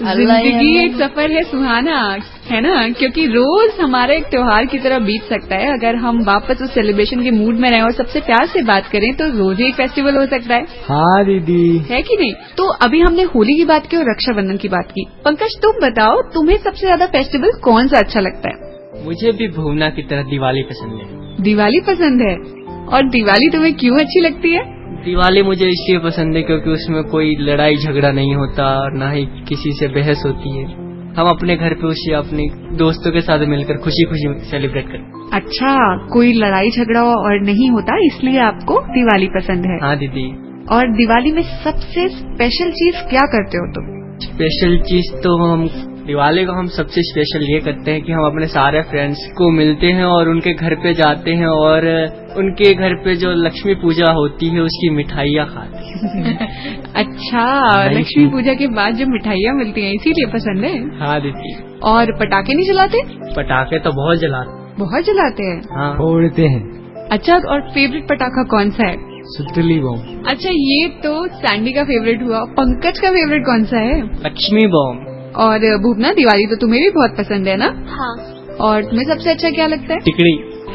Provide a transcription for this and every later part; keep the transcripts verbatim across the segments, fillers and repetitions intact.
जिंदगी एक सफर है सुहाना, है ना, क्योंकि रोज हमारा एक त्योहार की तरह बीत सकता है। अगर हम वापस उस सेलिब्रेशन के मूड में रहें और सबसे प्यार से बात करें तो रोज ही एक फेस्टिवल हो सकता है। हाँ दीदी, है कि नहीं? तो अभी हमने होली की बात की और रक्षाबंधन की बात की। पंकज, तुम बताओ, तुम्हें सबसे ज्यादा फेस्टिवल कौन सा अच्छा लगता है? मुझे भी भुवना की तरह दिवाली पसंद है। दिवाली पसंद है? और दिवाली तुम्हें क्यों अच्छी लगती है? दिवाली मुझे इसलिए पसंद है क्योंकि उसमें कोई लड़ाई झगड़ा नहीं होता और न ही किसी से बहस होती है। हम अपने घर पे उसे अपने दोस्तों के साथ मिलकर खुशी खुशी सेलिब्रेट करते। अच्छा, कोई लड़ाई झगड़ा और नहीं होता, इसलिए आपको दिवाली पसंद है? हाँ दीदी। और दिवाली में सबसे स्पेशल चीज क्या करते हो तुम? स्पेशल चीज तो हम दिवाली को हम सबसे स्पेशल ये करते हैं कि हम अपने सारे फ्रेंड्स को मिलते हैं और उनके घर पे जाते हैं और उनके घर पे जो लक्ष्मी पूजा होती है उसकी मिठाइयाँ खाते हैं। अच्छा, लक्ष्मी पूजा के बाद जो मिठाइयाँ मिलती हैं इसीलिए पसंद है? हाँ दीदी। और पटाखे नहीं जलाते? पटाखे तो बहुत जलाते बहुत जलाते हैं। हाँ, फोड़ते हैं। अच्छा, और फेवरेट पटाखा कौन सा है? सुतली बम। अच्छा, ये तो सैंडी का फेवरेट हुआ। पंकज का फेवरेट कौन सा है? लक्ष्मी बम। और भूपना, दिवाली तो तुम्हें भी बहुत पसंद है ना? हाँ। और तुम्हें सबसे अच्छा क्या लगता है? टिकड़ी।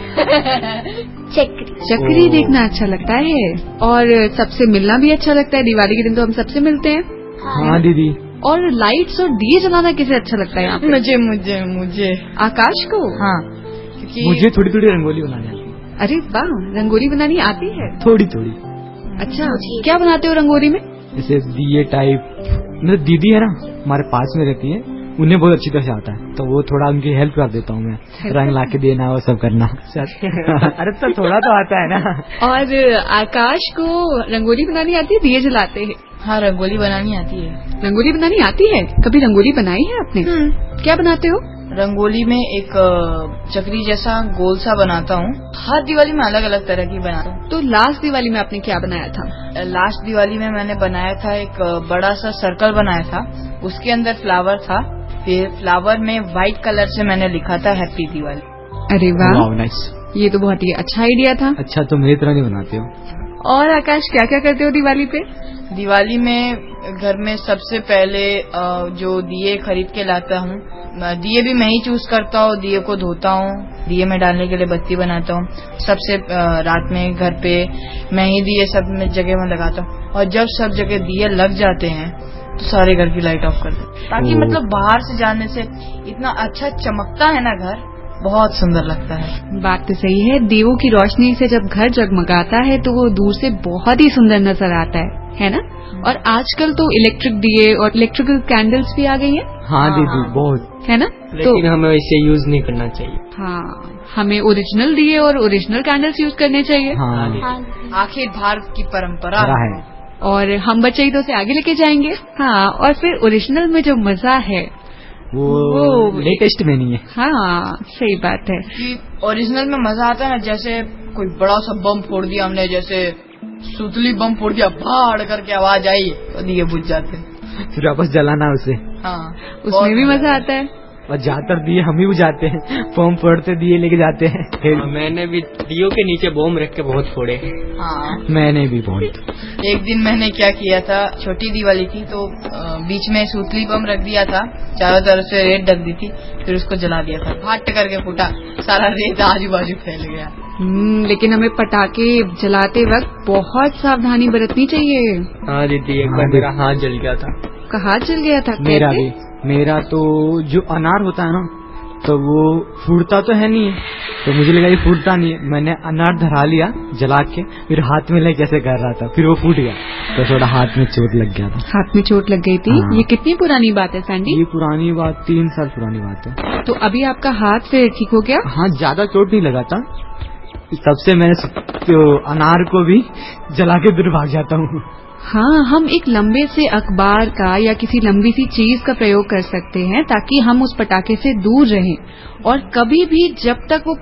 चक्री। चक्री देखना अच्छा लगता है। और सबसे मिलना भी अच्छा लगता है। दिवाली के दिन तो हम सबसे मिलते हैं। हाँ दीदी। और लाइट्स और दिए जलाना किसे अच्छा लगता है यहाँ पे? मुझे मुझे मुझे आकाश को? हाँ, मुझे थोड़ी थोड़ी रंगोली बनानी आती है। अरे वाह, रंगोली बनानी आती है? थोड़ी थोड़ी। अच्छा, क्या बनाते हो रंगोली में? जैसे दिए टाइप। मतलब दीदी है ना, हमारे पास में रहती है, उन्हें बहुत अच्छी तरह से आता है, तो वो थोड़ा उनकी हेल्प कर देता हूँ मैं, रंग ला के देना वो सब करना। अरे तो थोड़ा तो आता है ना। और आकाश को रंगोली बनानी आती है, दिए जलाते हैं? हाँ, रंगोली बनानी आती है। रंगोली बनानी आती है? कभी रंगोली बनाई है आपने? क्या बनाते हो? रंगोली में एक चक्री जैसा गोल सा बनाता हूँ। हर दिवाली में अलग अलग तरह की बनाता हूँ। तो लास्ट दिवाली में आपने क्या बनाया था? लास्ट दिवाली में मैंने बनाया था एक बड़ा सा सर्कल बनाया था, उसके अंदर फ्लावर था, फिर फ्लावर में व्हाइट कलर से मैंने लिखा था हैप्पी दिवाली। अरे वाह, नाइस। ये तो बहुत ही अच्छा आइडिया था। अच्छा, तो मेरी तरह नहीं बनाते हो। और आकाश, क्या क्या करते हो दिवाली पे? दिवाली में घर में सबसे पहले जो दिए खरीद के लाता हूँ, दिए भी मैं ही चूज करता हूँ, दिए को धोता हूँ, दिए में डालने के लिए बत्ती बनाता हूँ। सबसे रात में घर पे मैं ही दिए सब में जगह में लगाता हूँ, और जब सब जगह दिए लग जाते हैं तो सारे घर की लाइट ऑफ कर देता हूँ, ताकि मतलब बाहर से जाने से इतना अच्छा चमकता है ना घर, बहुत सुंदर लगता है। बात तो सही है, दीवों की रोशनी से जब घर जगमगाता है तो वो दूर से बहुत ही सुंदर नजर आता है, है ना? और आजकल तो इलेक्ट्रिक दिए और इलेक्ट्रिकल कैंडल्स भी आ गई हैं। हाँ दीदी, बहुत, है ना? लेकिन तो हमें इसे यूज नहीं करना चाहिए। हाँ, हमें ओरिजिनल दिए और ओरिजिनल कैंडल्स यूज करने चाहिए। हाँ, आखिर भारत की परंपरा है और हम बच्चे तो से आगे लेके जाएंगे। हाँ, और फिर ओरिजिनल में जो मजा है वो, वो लेटेस्ट में नहीं है। हाँ, सही बात है कि ओरिजिनल में मजा आता है ना, जैसे कोई बड़ा सा बम फोड़ दिया हमने, जैसे सुतली बम फोड़ दिया, भाड़ करके आवाज आई तो दिए बुझ जाते, फिर वापस जलाना उसे। हाँ, उसमें भी मजा आता है। और ज्यादातर दिए हम ही बुझाते हैं, बम फोड़ते दिए लेके जाते हैं। हाँ, मैंने भी दियों के नीचे बम रख के बहुत फोड़े। हाँ, मैंने भी बहुत। एक दिन मैंने क्या किया था, छोटी दिवाली थी तो बीच में सूतली बम रख दिया था, चारों तरफ से रेत ढक दी थी, फिर उसको जला दिया था, फट करके फूटा, सारा रेत आजू बाजू फैल गया। हम्म, लेकिन हमें पटाखे जलाते वक्त बहुत सावधानी बरतनी चाहिए। हाँ दीदी, एक बार मेरा हाथ जल गया था। का हाथ जल गया था? मेरा भी। मेरा तो जो अनार होता है ना, तो वो फूटता तो है नहीं है, तो मुझे लगा ये फूटता नहीं है, मैंने अनार धरा लिया जला के, फिर हाथ में ले कैसे कर रहा था, फिर वो फूट गया, तो थोड़ा हाथ में चोट लग गया था। हाथ में चोट लग गई थी? हाँ। ये कितनी पुरानी बात है सैंडी? ये पुरानी बात, तीन साल पुरानी बात है। तो अभी आपका हाथ फिर ठीक हो गया? हाँ, ज्यादा चोट नहीं लगा था, तब से मैंने तो अनार को भी जला के दूर भाग जाता हूँ। हाँ, हम एक लंबे से अखबार का या किसी लंबी सी चीज का प्रयोग कर सकते हैं ताकि हम उस पटाखे से दूर रहें, और कभी भी जब तक वो